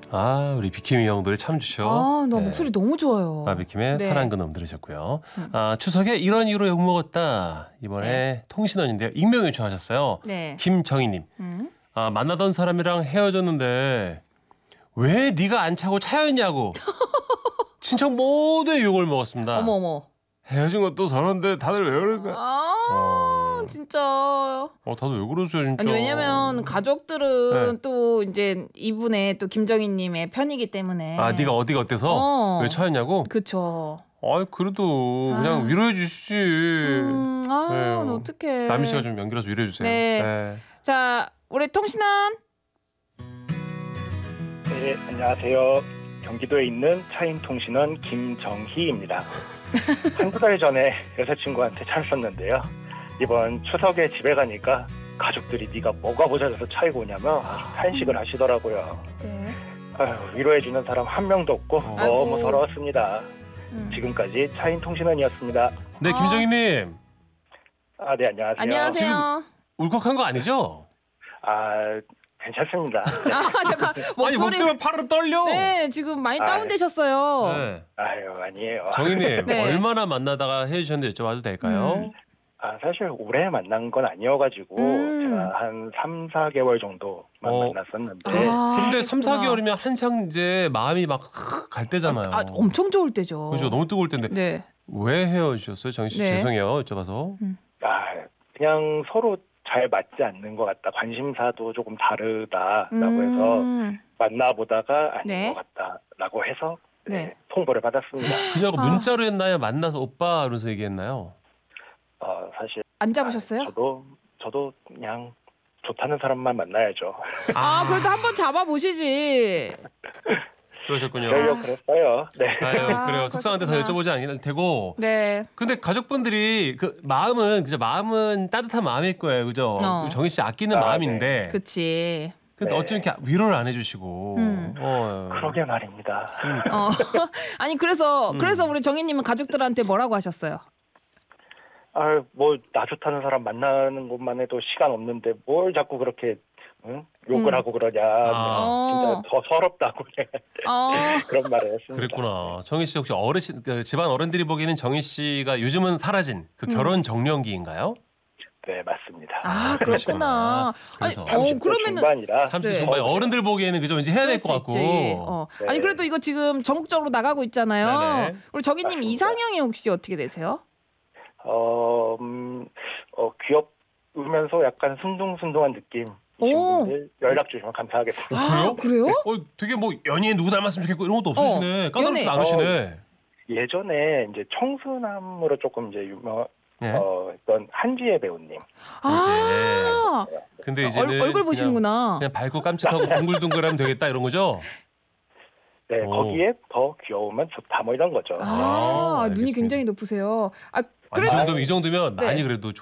아, 우리 비킴이 형 노래 참 좋죠. 아, 나 네. 목소리 너무 좋아요. 아, 비킴의 네. 사랑 그놈 들으셨고요. 아, 추석에 이런 이유로 욕먹었다. 이번에 통신원인데요. 익명 요청하셨어요. 네. 김정희님. 아, 만나던 사람이랑 헤어졌는데 왜 네가 안 차고 차였냐고. 친척 모두의 욕을 먹었습니다. 어머. 헤어진 것도 저런데 다들 왜 그럴까? 진짜. 다들 왜 그러세요, 진짜? 아니 왜냐면 가족들은 네. 또 이제 이분의 또 김정희님의 편이기 때문에. 아, 네가 어디가 어때서 왜 차였냐고? 그쵸. 아, 그래도 그냥 위로해 주시지. 네. 어떡해. 남희 씨가 좀 연결해서 위로해 주세요. 네. 자, 우리 통신원. 네, 안녕하세요. 경기도에 있는 차인통신원 김정희입니다. 한두 달 전에 여자친구한테 차를 썼는데요. 이번 추석에 집에 가니까 가족들이 네가 뭐가 모자라서 차이고 오냐며 탄식을 하시더라고요. 네. 아휴, 위로해주는 사람 한 명도 없고 너무 아이고. 서러웠습니다. 지금까지 차인통신원이었습니다. 네, 김정희님. 아, 네, 안녕하세요. 안녕하세요. 울컥한 거 아니죠? 아, 괜찮습니다. 잠깐 아니, 목소리가 파르르 떨려. 네, 지금 많이 다운되셨어요. 네. 아유, 아니에요. 정희님, 네. 얼마나 만나다가 헤어지셨는데 여쭤봐도 될까요? 아, 사실 오래 만난 건 아니어가지고 제가 한 3, 4개월 정도만 만났었는데 근데 3, 그렇구나. 4개월이면 한창 이제 마음이 막 갈 때잖아요. 엄청 좋을 때죠. 그죠, 너무 뜨거울 때인데 네. 왜 헤어지셨어요? 정희 씨 네. 죄송해요, 여쭤봐서. 아, 그냥 서로 잘 맞지 않는 것 같다. 관심사도 조금 다르다라고 해서 만나보다가 아닌 네. 것 같다라고 해서 네. 통보를 받았습니다. 그냥 문자로 했나요? 만나서 오빠 이러면서 얘기했나요? 사실 안 잡으셨어요? 저도 그냥 좋다는 사람만 만나야죠. 그래도 한번 잡아보시지. 그러셨군요. 그러려고 그랬어요. 네. 아유, 그래요. 속상한데 더 그러셨구나. 여쭤보지 않을 테고. 네. 근데 가족분들이 그 마음은 따뜻한 마음일 거예요, 그죠? 정희 씨 아끼는 마음인데. 그치. 근데 네. 어쩜 이렇게 위로를 안 해주시고. 그러게 말입니다. 아니, 그래서 우리 정희님은 가족들한테 뭐라고 하셨어요? 뭐 나 좋다는 사람 만나는 것만 해도 시간 없는데 뭘 자꾸 그렇게 욕을 하고 그러냐. 진짜 더 서럽다고 그런 말을 했습니다. 그랬구나. 정희 씨 혹시 어르신, 집안 어른들이 보기에는 정희 씨가 요즘은 사라진 그 결혼 정년기인가요? 네, 맞습니다. 그렇구나. 아니, 그래서 30대 그러면은 중반이라 30대 네. 중반에 어른들 보기에는 그죠? 왠지 해야 될 것 그럴 수 같고. 있지. 네. 아니, 그래도 이거 지금 전국적으로 나가고 있잖아요. 네네. 우리 정희님 맞습니다. 이상형이 혹시 어떻게 되세요? 귀엽으면서 약간 순둥순둥한 느낌이신 분들 연락 주시면 감사하겠습니다. 그래요? 그래요? 되게 뭐 연예인 누구 닮았으면 좋겠고 이런 것도 없으시네. 까다롭지 연예. 않으시네. 예전에 이제 청순함으로 조금 이제 네. 있던 한지혜 배우님. 근데 이제는 얼굴 보시는구나. 그냥 밝고 깜찍하고 둥글둥글하면 되겠다 이런 거죠? 네, 오. 거기에 더 귀여우면 좋다 뭐 이런 거죠. 눈이 알겠습니다. 굉장히 높으세요. 이 정도면 네. 많이 그래도